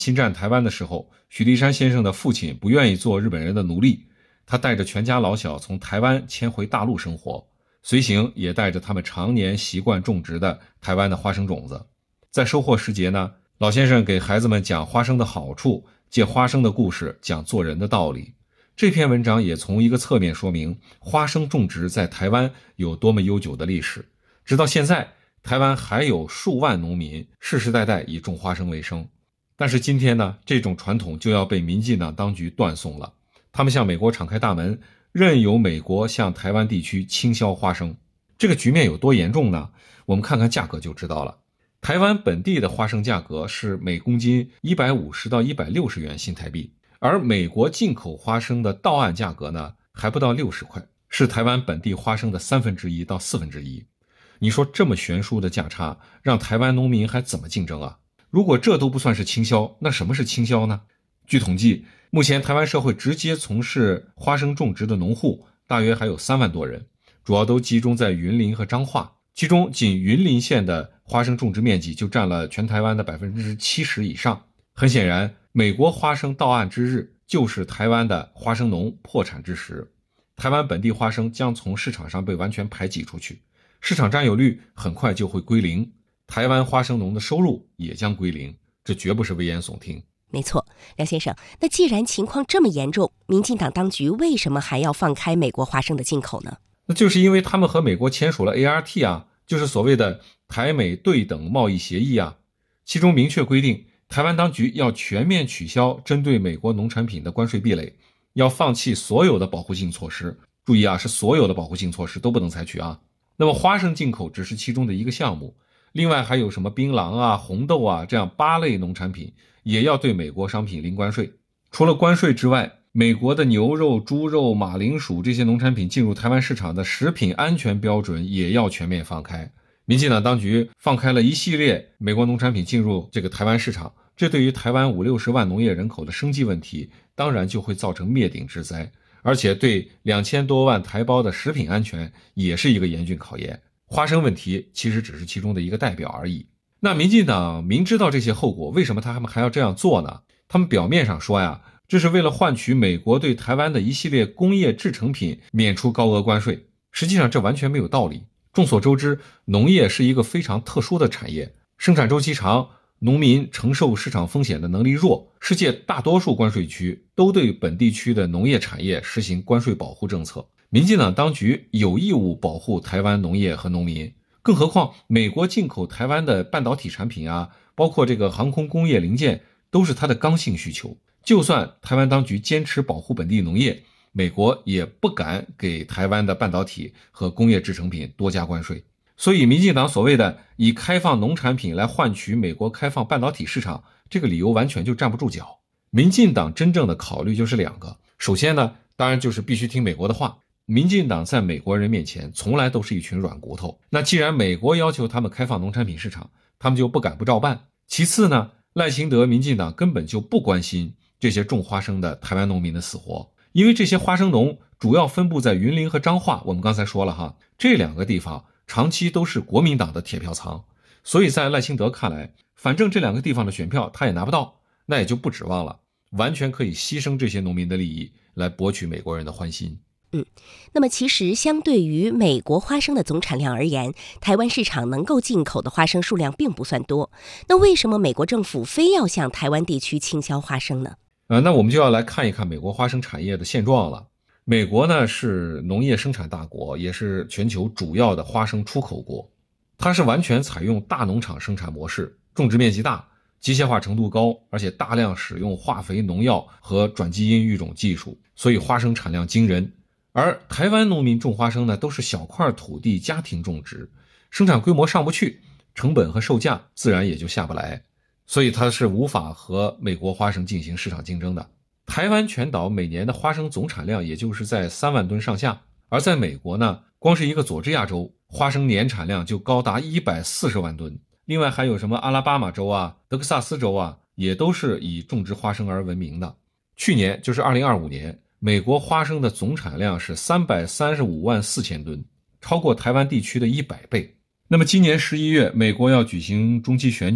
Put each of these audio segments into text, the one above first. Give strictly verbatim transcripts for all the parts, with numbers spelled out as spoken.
侵占台湾的时候，许立山先生的父亲不愿意做日本人的奴隶，他带着全家老小从台湾迁回大陆生活，随行也带着他们常年习惯种植的台湾的花生种子。在收获时节呢，老先生给孩子们讲花生的好处，借花生的故事讲做人的道理。这篇文章也从一个侧面说明花生种植在台湾有多么悠久的历史。直到现在，台湾还有数万农民世世代代以种花生为生。但是今天呢，这种传统就要被民进党当局断送了。他们向美国敞开大门，任由美国向台湾地区倾销花生。这个局面有多严重呢？我们看看价格就知道了。台湾本地的花生价格是每公斤一百五十到一百六十元新台币，而美国进口花生的到岸价格呢，还不到六十块，是台湾本地花生的三分之一到四分之一。你说这么悬殊的价差，让台湾农民还怎么竞争啊？如果这都不算是倾销，那什么是倾销呢？据统计，目前台湾社会直接从事花生种植的农户大约还有三万多人，主要都集中在云林和彰化，其中仅云林县的花生种植面积就占了全台湾的 百分之七十 以上。很显然，美国花生到岸之日，就是台湾的花生农破产之时。台湾本地花生将从市场上被完全排挤出去，市场占有率很快就会归零，台湾花生农的收入也将归零，这绝不是危言耸听。 没错，梁先生，那既然情况这么严重，民进党当局为什么还要放开美国花生的进口呢？ 那就是因为他们和美国签署了 A R T 啊，就是所谓的台美对等贸易协议啊，其中明确规定，台湾当局要全面取消针对美国农产品的关税壁垒，要放弃所有的保护性措施。注意啊，是所有的保护性措施都不能采取啊。那么花生进口只是其中的一个项目，另外还有什么槟榔啊、红豆啊这样八类农产品也要对美国商品零关税。除了关税之外，美国的牛肉、猪肉、马铃薯这些农产品进入台湾市场的食品安全标准也要全面放开。民进党当局放开了一系列美国农产品进入这个台湾市场，这对于台湾五六十万农业人口的生计问题当然就会造成灭顶之灾，而且对两千多万台胞的食品安全也是一个严峻考验。花生问题其实只是其中的一个代表而已。那民进党明知道这些后果，为什么他们还要这样做呢？他们表面上说呀，这是为了换取美国对台湾的一系列工业制成品免除高额关税，实际上这完全没有道理。众所周知，农业是一个非常特殊的产业，生产周期长，农民承受市场风险的能力弱，世界大多数关税区都对本地区的农业产业实行关税保护政策。民进党当局有义务保护台湾农业和农民，更何况美国进口台湾的半导体产品啊，包括这个航空工业零件，都是它的刚性需求。就算台湾当局坚持保护本地农业，美国也不敢给台湾的半导体和工业制成品多加关税。所以民进党所谓的以开放农产品来换取美国开放半导体市场，这个理由完全就站不住脚。民进党真正的考虑就是两个，首先呢，当然就是必须听美国的话。民进党在美国人面前从来都是一群软骨头，那既然美国要求他们开放农产品市场，他们就不敢不照办。其次呢，赖清德民进党根本就不关心这些种花生的台湾农民的死活，因为这些花生农主要分布在云林和彰化，我们刚才说了哈，这两个地方长期都是国民党的铁票仓，所以在赖清德看来，反正这两个地方的选票他也拿不到，那也就不指望了，完全可以牺牲这些农民的利益来博取美国人的欢心。 嗯，那么其实相对于美国花生的总产量而言，台湾市场能够进口的花生数量并不算多。那为什么美国政府非要向台湾地区倾销花生呢？ 呃，那我们就要来看一看美国花生产业的现状了。美国呢是农业生产大国，也是全球主要的花生出口国。它是完全采用大农场生产模式，种植面积大，机械化程度高，而且大量使用化肥、农药和转基因育种技术，所以花生产量惊人。而台湾农民种花生呢，都是小块土地家庭种植，生产规模上不去，成本和售价自然也就下不来，所以它是无法和美国花生进行市场竞争的。台湾全岛每年的花生总产量也就是在三万吨上下，而在美国呢，光是一个佐治亚州花生年产量就高达一百四十万吨，另外还有什么阿拉巴马州啊、德克萨斯州啊，也都是以种植花生而闻名的。去年就是二零二五年，美国花生的总产量是三百三十五万四千吨，超过台湾地区的一百倍。那么今年十一月，美国要举行中期选举，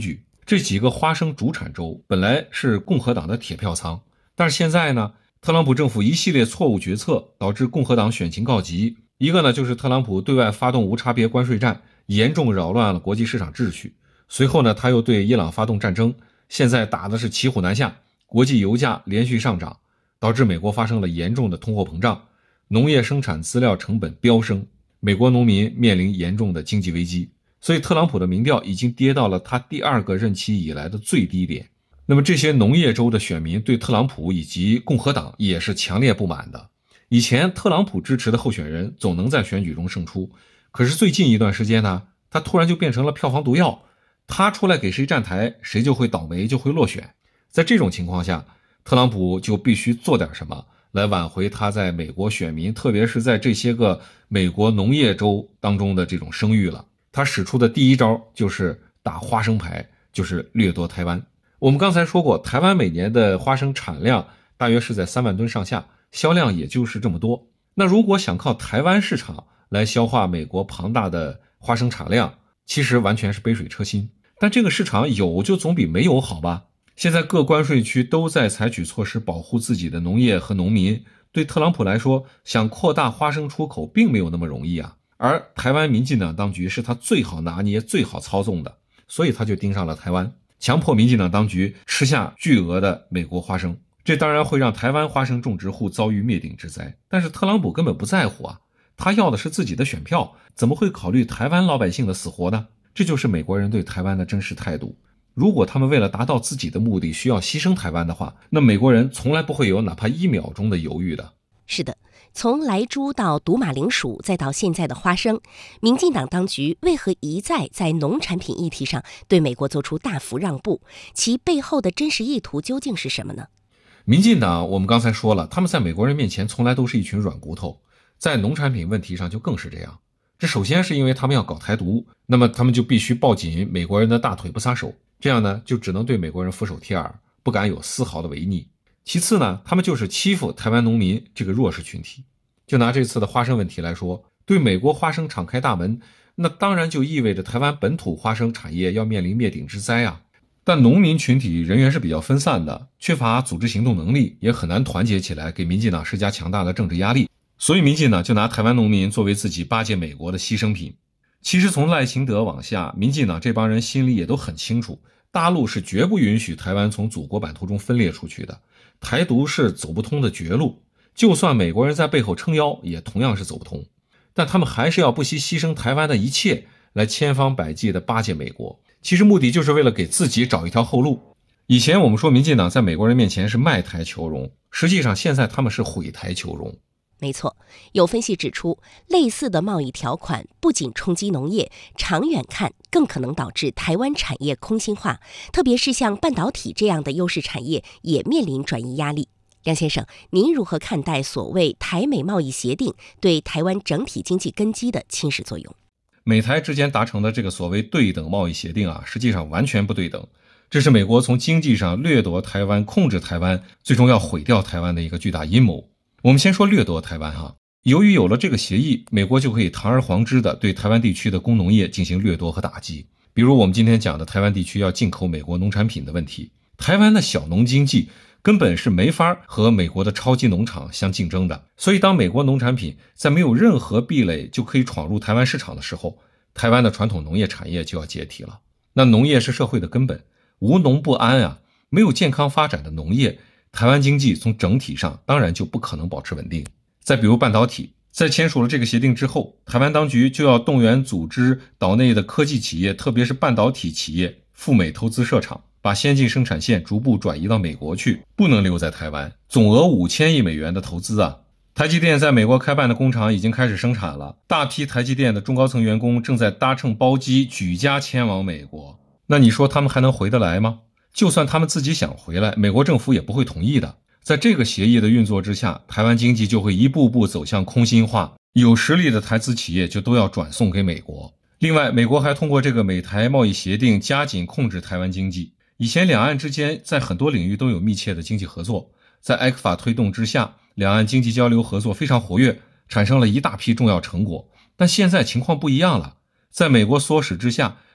这几个花生主产州本来是共和党的铁票仓，但是现在呢，特朗普政府一系列错误决策导致共和党选情告急。一个呢，就是特朗普对外发动无差别关税战，严重扰乱了国际市场秩序。随后呢，他又对伊朗发动战争，现在打的是骑虎难下，国际油价连续上涨，导致美国发生了严重的通货膨胀，农业生产资料成本飙升，美国农民面临严重的经济危机。所以特朗普的民调已经跌到了他第二个任期以来的最低点。那么这些农业州的选民对特朗普以及共和党也是强烈不满的。以前特朗普支持的候选人总能在选举中胜出，可是最近一段时间呢，他突然就变成了票房毒药，他出来给谁站台，谁就会倒霉，就会落选。在这种情况下，特朗普就必须做点什么来挽回他在美国选民，特别是在这些个美国农业州当中的这种声誉了。他使出的第一招就是打花生牌，就是掠夺台湾。我们刚才说过，台湾每年的花生产量大约是在三万吨上下，销量也就是这么多。那如果想靠台湾市场来消化美国庞大的花生产量，其实完全是杯水车薪。但这个市场有就总比没有好吧？现在各关税区都在采取措施保护自己的农业和农民，对特朗普来说，想扩大花生出口并没有那么容易啊。而台湾民进党当局是他最好拿捏、最好操纵的，所以他就盯上了台湾，强迫民进党当局吃下巨额的美国花生。这当然会让台湾花生种植户遭遇灭顶之灾，但是特朗普根本不在乎啊，他要的是自己的选票，怎么会考虑台湾老百姓的死活呢？这就是美国人对台湾的真实态度。如果他们为了达到自己的目的需要牺牲台湾的话，那美国人从来不会有哪怕一秒钟的犹豫的。 是的，从莱猪到毒马铃薯，再到现在的花生，民进党当局为何一再在农产品议题上对美国做出大幅让步？其背后的真实意图究竟是什么呢？ 民进党我们刚才说了，他们在美国人面前从来都是一群软骨头，在农产品问题上就更是这样。这首先是因为他们要搞台独，那么他们就必须抱紧美国人的大腿不撒手，这样呢就只能对美国人俯首帖耳，不敢有丝毫的违逆。其次呢，他们就是欺负台湾农民这个弱势群体。就拿这次的花生问题来说，对美国花生敞开大门，那当然就意味着台湾本土花生产业要面临灭顶之灾啊。但农民群体人员是比较分散的，缺乏组织行动能力，也很难团结起来给民进党施加强大的政治压力。所以民进党就拿台湾农民作为自己巴结美国的牺牲品。其实从赖清德往下，民进党这帮人心里也都很清楚，大陆是绝不允许台湾从祖国版图中分裂出去的，台独是走不通的绝路，就算美国人在背后撑腰，也同样是走不通。但他们还是要不惜牺牲台湾的一切，来千方百计地巴结美国，其实目的就是为了给自己找一条后路。以前我们说民进党在美国人面前是卖台求荣，实际上现在他们是毁台求荣。 没错，有分析指出，类似的贸易条款不仅冲击农业，长远看更可能导致台湾产业空心化，特别是像半导体这样的优势产业也面临转移压力。梁先生，您如何看待所谓台美贸易协定对台湾整体经济根基的侵蚀作用？ 美台之间达成的这个所谓对等贸易协定啊，实际上完全不对等，这是美国从经济上掠夺台湾、控制台湾，最终要毁掉台湾的一个巨大阴谋。我们先说掠夺台湾哈，由于有了这个协议，美国就可以堂而皇之的对台湾地区的工农业进行掠夺和打击。比如我们今天讲的台湾地区要进口美国农产品的问题，台湾的小农经济根本是没法和美国的超级农场相竞争的，所以当美国农产品在没有任何壁垒就可以闯入台湾市场的时候，台湾的传统农业产业就要解体了。那农业是社会的根本，无农不安啊，没有健康发展的农业，台湾经济从整体上当然就不可能保持稳定。再比如半导体，在签署了这个协定之后，台湾当局就要动员组织岛内的科技企业，特别是半导体企业赴美投资设厂，把先进生产线逐步转移到美国去，不能留在台湾。总额五千亿美元的投资啊！台积电在美国开办的工厂已经开始生产了，大批台积电的中高层员工正在搭乘包机举家迁往美国。那你说他们还能回得来吗？就算他们自己想回来，美国政府也不会同意的。在这个协议的运作之下，台湾经济就会一步步走向空心化，有实力的台资企业就都要转送给美国。另外，美国还通过这个美台贸易协定加紧控制台湾经济。以前两岸之间在很多领域都有密切的经济合作，在埃克法推动之下，两岸经济交流合作非常活跃，产生了一大批重要成果。但现在情况不一样了，在美国唆使之下，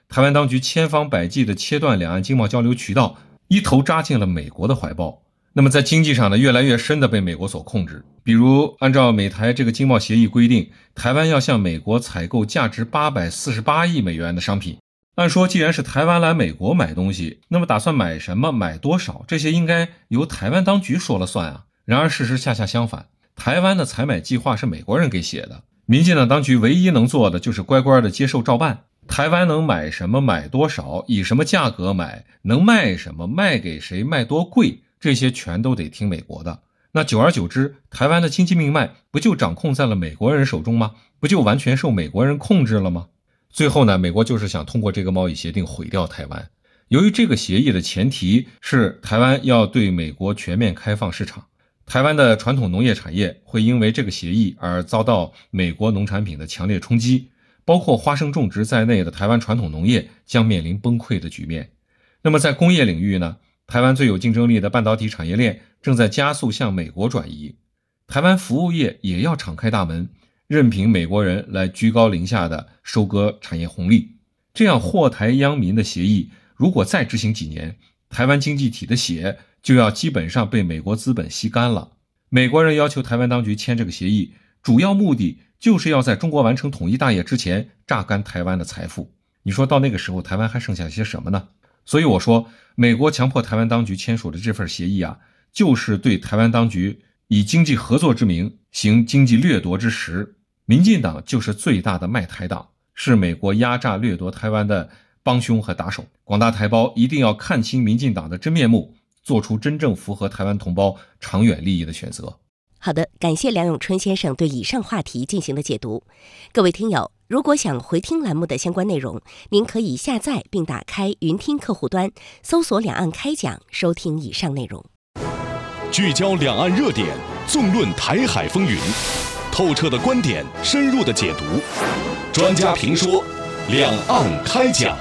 台湾当局千方百计地切断两岸经贸交流渠道，一头扎进了美国的怀抱。那么在经济上呢，越来越深地被美国所控制。比如按照美台这个经贸协议规定，台湾要向美国采购价值八百四十八亿美元的商品。按说既然是台湾来美国买东西，那么打算买什么买多少，这些应该由台湾当局说了算啊。然而事实恰恰相反，台湾的采买计划是美国人给写的，民进党当局唯一能做的就是乖乖的接受照办。台湾能买什么买多少，以什么价格买，能卖什么卖给谁，卖多贵，这些全都得听美国的。那久而久之，台湾的经济命脉不就掌控在了美国人手中吗？不就完全受美国人控制了吗？最后呢，美国就是想通过这个贸易协定毁掉台湾。由于这个协议的前提是台湾要对美国全面开放市场，台湾的传统农业产业会因为这个协议而遭到美国农产品的强烈冲击，包括花生种植在内的台湾传统农业将面临崩溃的局面。那么在工业领域呢，台湾最有竞争力的半导体产业链正在加速向美国转移，台湾服务业也要敞开大门，任凭美国人来居高临下的收割产业红利。这样祸台殃民的协议如果再执行几年，台湾经济体的血就要基本上被美国资本吸干了。美国人要求台湾当局签这个协议，主要目的就是要在中国完成统一大业之前榨干台湾的财富。你说到那个时候台湾还剩下些什么呢？所以我说美国强迫台湾当局签署的这份协议啊，就是对台湾当局以经济合作之名行经济掠夺之实。民进党就是最大的卖台党，是美国压榨掠夺台湾的帮凶和打手。广大台胞一定要看清民进党的真面目，做出真正符合台湾同胞长远利益的选择。 好的，感谢梁永春先生对以上话题进行的解读。各位听友，如果想回听栏目的相关内容，您可以下载并打开云听客户端，搜索两岸开讲，收听以上内容。 聚焦两岸热点，纵论台海风云，透彻的观点，深入的解读，专家评说，两岸开讲。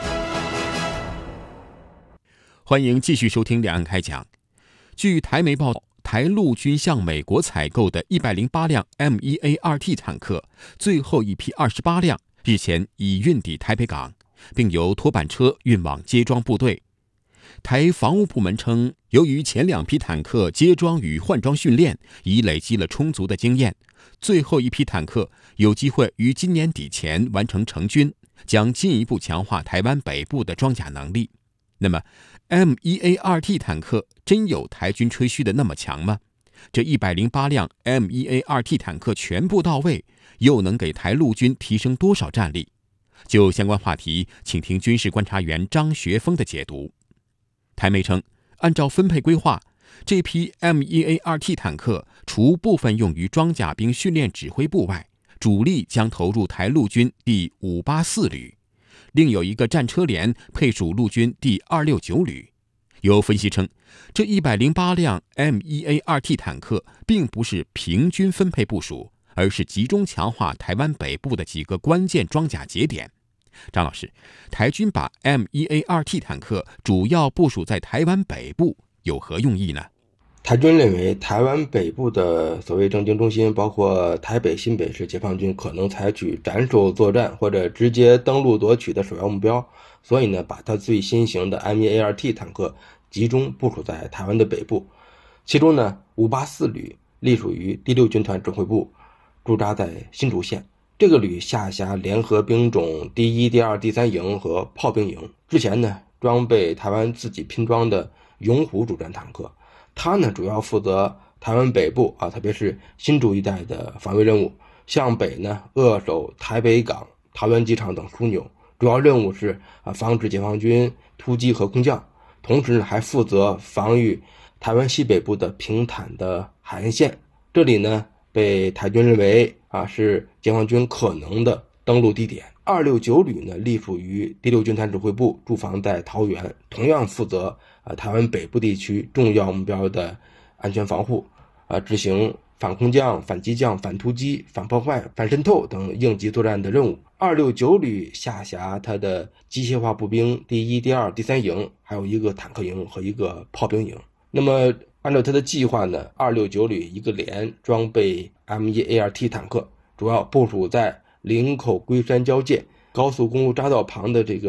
欢迎继续收听两岸开讲。据台媒报道，台陆军向美国采购的一百零八辆 M 一 A 二 T 坦克，最后一批二十八辆日前已运抵台北港，并由拖板车运往接装部队。台防务部门称，由于前两批坦克接装与换装训练已累积了充足的经验，最后一批坦克有机会于今年底前完成成军，将进一步强化台湾北部的装甲能力。那么 M 一 A 二 T 坦克真有台军吹嘘的那么强吗？这一百零八辆 M 一 A 二 T 坦克全部到位，又能给台陆军提升多少战力？就相关话题，请听军事观察员张学峰的解读。台媒称，按照分配规划，这批 M 一 A 二 T 坦克除部分用于装甲兵训练指挥部外，主力将投入台陆军第五八四旅，另有一个战车连配属陆军第二六九旅。有分析称，这一百零八辆 M 一 A 二 T 坦克并不是平均分配部署，而是集中强化台湾北部的几个关键装甲节点。张老师，台军把 M 一 A 二 T 坦克主要部署在台湾北部，有何用意呢？ 台军认为，台湾北部的所谓政经中心，包括台北、新北市解放军可能采取斩首作战或者直接登陆夺取的首要目标，所以呢，把它最新型的 M 一 A 二 T 坦克集中部署在台湾的北部。其中呢，五八四旅隶属于第六军团指挥部，驻扎在新竹县。这个旅下辖联合兵种第一、第二、第三营和炮兵营。之前呢，装备台湾自己拼装的勇虎主战坦克，它呢主要负责台湾北部啊，特别是新竹一带的防卫任务。向北呢，扼守台北港、桃园机场等枢纽，主要任务是啊防止解放军突击和空降，同时还负责防御台湾西北部的平坦的海岸线。这里呢，被台军认为啊是解放军可能的登陆地点。二六九旅呢隶属于第六军团指挥部，驻防在桃园，同样负责啊台湾北部地区重要目标的安全防护，啊执行反空降、反机降、反突击、反破坏、反渗透等应急作战的任务。二六九旅下辖它的机械化步兵第一、第二、第三营，还有一个坦克营和一个炮兵营。那么按照他的计划呢，二六九旅一个连装备 M 一 A 二 T 坦克，主要部署在林口龟山交界高速公路匝道旁的这个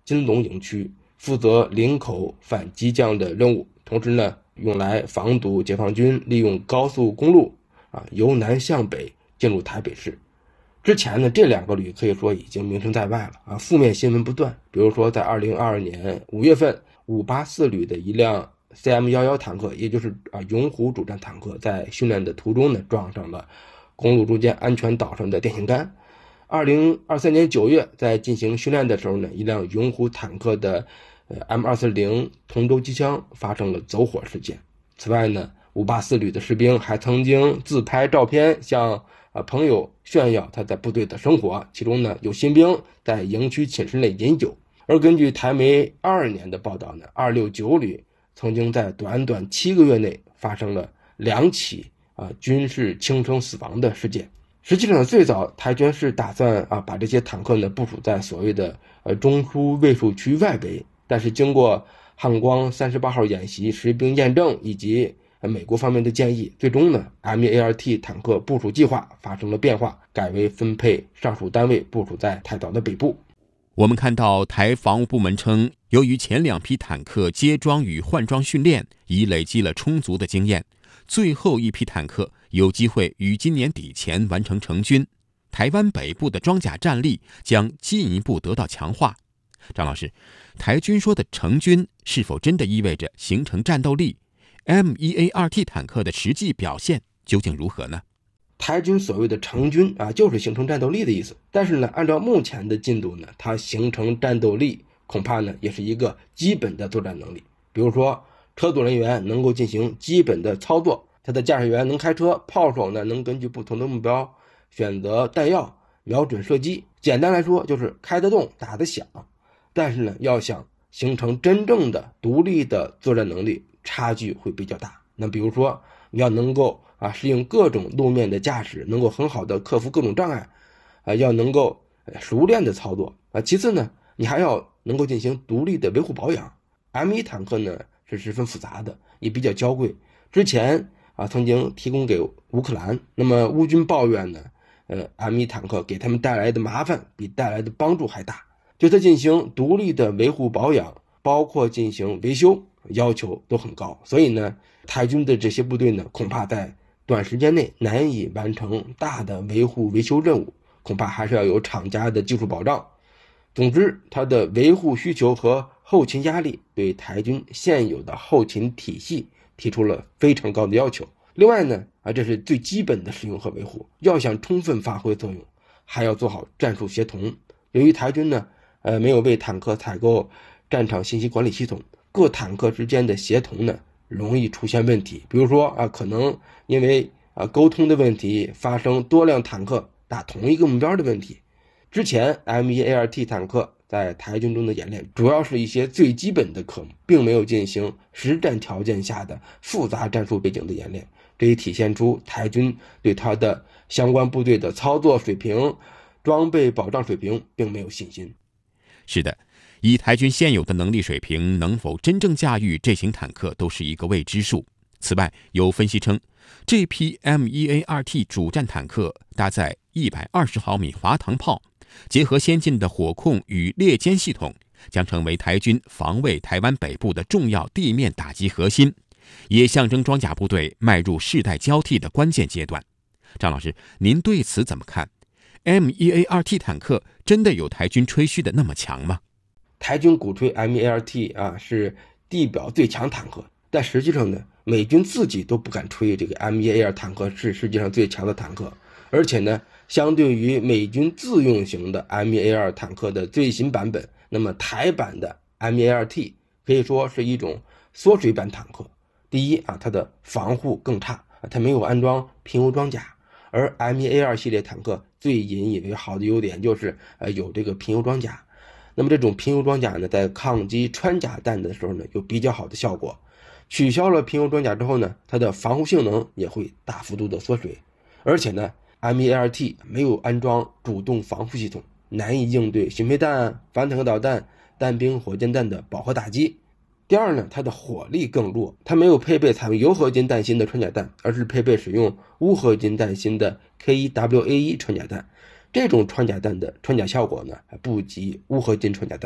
金龙营区，负责林口反击降的任务，同时呢用来防堵解放军利用高速公路啊由南向北进入台北市。之前呢，这两个旅可以说已经名声在外了啊，负面新闻不断。比如说，在二零二二年五月份，五八四旅的一辆 C M 一一 坦克，也就是啊永虎主战坦克，在训练的途中呢，撞上了公路中间安全岛上的电线杆。二零二三年九月，在进行训练的时候呢，一辆永虎坦克的呃 M 二四零 同轴机枪发生了走火事件。此外呢，五八四旅的士兵还曾经自拍照片向啊朋友炫耀他在部队的生活，其中呢有新兵在营区寝室内饮酒。而根据台媒二二年的报道呢，二六九旅曾经在短短七个月内发生了两起啊军事轻生死亡的事件。实际上，最早台军是打算啊把这些坦克呢部署在所谓的呃中枢卫戍区外围，但是经过汉光三十八号演习实兵验证以及美国方面的建议，最终呢 M 一 A R T 坦克部署计划发生了变化，改为分配上属单位部署在台岛的北部。 我们看到台防务部门称，由于前两批坦克接装与换装训练已累积了充足的经验，最后一批坦克有机会于今年底前完成成军，台湾北部的装甲战力将进一步得到强化。张老师，台军说的成军是否真的意味着形成战斗力？ M 一 A R T 坦克的实际表现究竟如何呢？ 台军所谓的成军啊，就是形成战斗力的意思。但是呢，按照目前的进度呢，它形成战斗力恐怕呢也是一个基本的作战能力。比如说，车组人员能够进行基本的操作，他的驾驶员能开车，炮手呢能根据不同的目标选择弹药，瞄准射击。简单来说，就是开得动，打得响。但是呢，要想形成真正的独立的作战能力，差距会比较大。那比如说，你要能够啊适应各种路面的驾驶，能够很好的克服各种障碍，啊要能够熟练的操作啊。其次呢，你还要能够进行独立的维护保养。M 一 坦克呢是十分复杂的，也比较娇贵。之前啊曾经提供给乌克兰，那么乌军抱怨呢，呃 M 一 坦克给他们带来的麻烦比带来的帮助还大。对它进行独立的维护保养，包括进行维修，要求都很高。所以呢，台军的这些部队呢，恐怕在短时间内难以完成大的维护维修任务，恐怕还是要有厂家的技术保障。总之，它的维护需求和后勤压力对台军现有的后勤体系提出了非常高的要求。另外呢，啊，这是最基本的使用和维护，要想充分发挥作用，还要做好战术协同。由于台军呢，呃，没有为坦克采购战场信息管理系统，各坦克之间的协同呢，容易出现问题。比如说啊，可能因为啊沟通的问题，发生多辆坦克打同一个目标的问题。之前 M 一 A R T 坦克在台军中的演练，主要是一些最基本的科目，并没有进行实战条件下的复杂战术背景的演练。这也体现出台军对他的相关部队的操作水平、装备保障水平并没有信心。 是的，以台军现有的能力水平，能否真正驾驭这型坦克都是一个未知数。此外，有分析称，这批 M 一 A R T 主战坦克搭载一百二十毫米滑膛炮，结合先进的火控与猎歼系统，将成为台军防卫台湾北部的重要地面打击核心，也象征装甲部队迈入世代交替的关键阶段。张老师，您对此怎么看？ M 一 A R T 坦克真的有台军吹嘘的那么强吗？ 台军鼓吹 M 一 A R T 啊是地表最强坦克，但实际上呢，美军自己都不敢吹这个 M 一 A R 坦克是世界上最强的坦克。而且呢，相对于美军自用型的 M 一 A R 坦克的最新版本，那么台版的 M 一 A R T 可以说是一种缩水版坦克。第一啊，它的防护更差，它没有安装平油装甲。而 M 一 A R 系列坦克最引以为豪的优点就是呃有这个平油装甲。那么这种平油装甲呢，在抗击穿甲弹的时候呢，有比较好的效果。取消了平油装甲之后呢，它的防护性能也会大幅度的缩水。而且呢 M 一 A R T 没有安装主动防护系统，难以应对巡飞弹、反坦克导弹、弹兵火箭弹的饱和打击。第二呢，它的火力更弱，它没有配备采用铀合金弹芯的穿甲弹，而是配备使用钨合金弹芯的 K 一 W A 一 穿甲弹。这种穿甲弹的穿甲效果呢，还不及钨合金穿甲弹，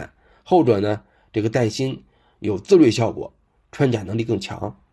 后者呢，这个带芯有自卫效果，穿甲能力更强。